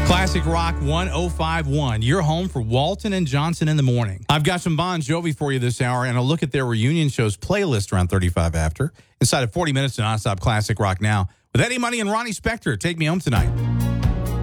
Classic Rock 1051, your home for Walton and Johnson in the morning. I've got some Bon Jovi for you this hour and a look at their reunion shows playlist around 35 after. Inside of 40 minutes to nonstop Classic Rock now with Eddie Money and Ronnie Spector. Take me home tonight.